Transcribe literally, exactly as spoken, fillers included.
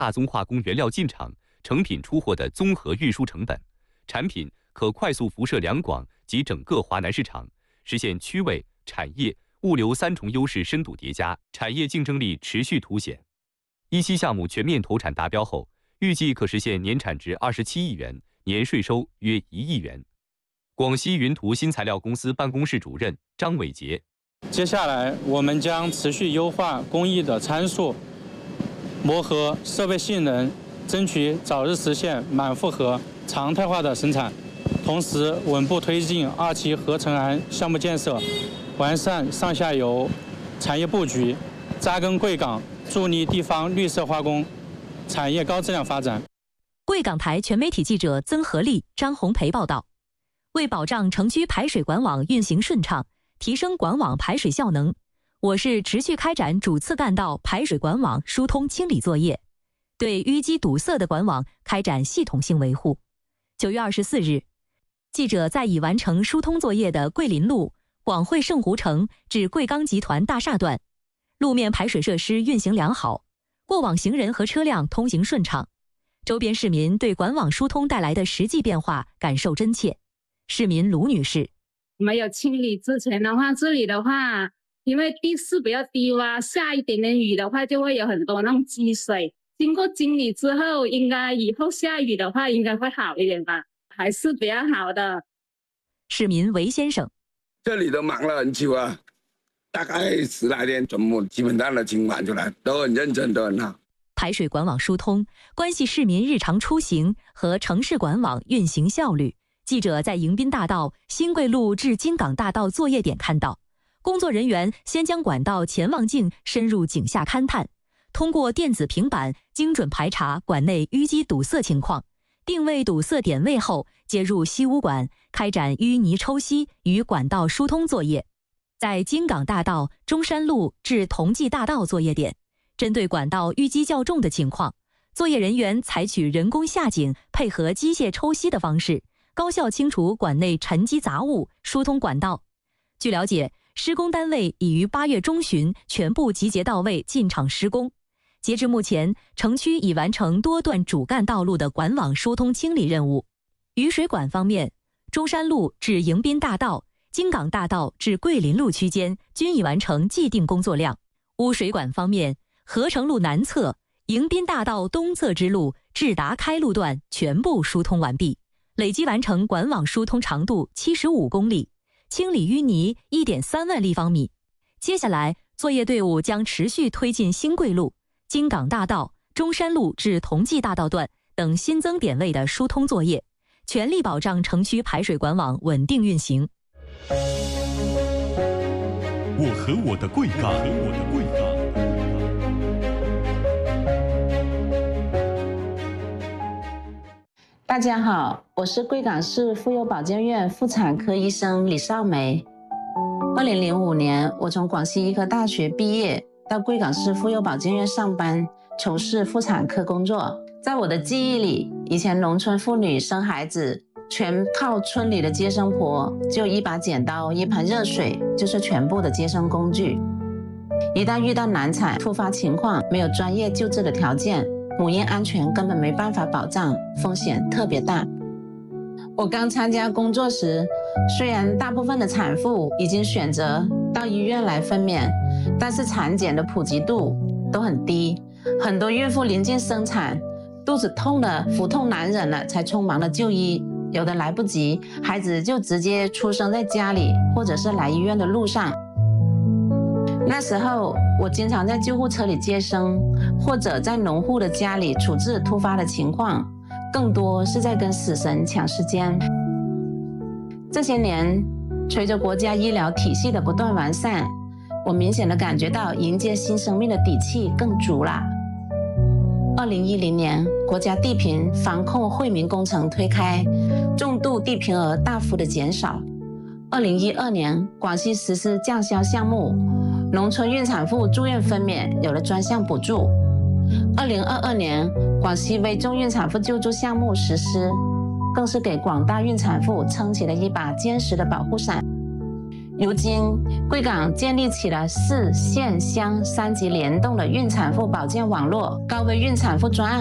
大宗化工原料进场、成品出货的综合运输成本，产品可快速辐射两广及整个华南市场，实现区位、产业、物流三重优势深度叠加，产业竞争力持续凸显。一期项目全面投产达标后，预计可实现年产值二十七亿元，年税收约一亿元。广西云图新材料公司办公室主任张伟杰： 接下来，我们将持续优化工艺的参数，磨合设备性能，争取早日实现满负荷、常态化的生产。同时，稳步推进二期合成氨项目建设，完善上下游产业布局，扎根贵港，助力地方绿色化工产业高质量发展。 贵港台全媒体记者曾和利、张红培报道。为保障城区排水管网运行顺畅，提升管网排水效能，我市持续开展主次干道排水管网疏通清理作业，对淤积堵塞的管网开展系统性维护。九月二十四日，记者在已完成疏通作业的桂林路广汇盛湖城至贵钢集团大厦段，路面排水设施运行良好，过往行人和车辆通行顺畅，周边市民对管网疏通带来的实际变化感受真切。市民卢女士： 没有清理之前的话，这里的话，因为地势比较低洼，下一点点雨的话，就会有很多那种积水。经过清理之后，应该以后下雨的话，应该会好一点吧，还是比较好的。 市民韦先生： 这里都忙了很久啊，大概十来天，全部基本上都清完出来，都很认真，都很好。 排水管网疏通关系市民日常出行和城市管网运行效率。记者在迎宾大道新贵路至金港大道作业点看到，工作人员先将管道前望镜深入井下勘探，通过电子平板精准排查管内淤积堵塞情况，定位堵塞点位后，接入吸污管，开展淤泥抽吸与管道疏通作业。在金港大道中山路至同济大道作业点，针对管道淤积较重的情况，作业人员采取人工下井配合机械抽吸的方式，高效清除管内沉积杂物，疏通管道。据了解，施工单位已于八月中旬全部集结到位进场施工。截至目前，城区已完成多段主干道路的管网疏通清理任务。雨水管方面，中山路至迎宾大道、金港大道至桂林路区间均已完成既定工作量。污水管方面，合成路南侧、迎宾大道东侧支路至达开路段全部疏通完毕。累计完成管网疏通长度七十五公里，清理淤泥 一点三万立方米。接下来，作业队伍将持续推进新贵路、金港大道、中山路至同济大道段等新增点位的疏通作业，全力保障城区排水管网稳定运行。 我和我的贵港，和我的贵港。 大家好，我是贵港市妇幼保健院妇产科医生李少梅。二零零五年，我从广西医科大学毕业，到贵港市妇幼保健院上班，从事妇产科工作。在我的记忆里，以前农村妇女生孩子，全靠村里的接生婆，就一把剪刀、一盆热水，就是全部的接生工具。一旦遇到难产、突发情况，没有专业救治的条件，母婴安全根本没办法保障，风险特别大。我刚参加工作时，虽然大部分的产妇已经选择到医院来分娩，但是产检的普及度都很低，很多孕妇临近生产，肚子痛了、腹痛难忍了，才匆忙的就医，有的来不及，孩子就直接出生在家里，或者是来医院的路上。那时候我经常在救护车里接生，或者在农户的家里处置突发的情况，更多是在跟死神抢时间。这些年，随着国家医疗体系的不断完善，我明显的感觉到迎接新生命的底气更足了。二零一零年，国家地贫防控惠民工程推开，重度地贫额大幅的减少。二零一二年，广西实施降销项目，农村孕产妇住院分娩有了专项补助。二零二二年，广西危重孕产妇救助项目实施，更是给广大孕产妇撑起了一把坚实的保护伞。 如今，贵港建立起了市、县、乡三级联动的孕产妇保健网络高危孕产妇专案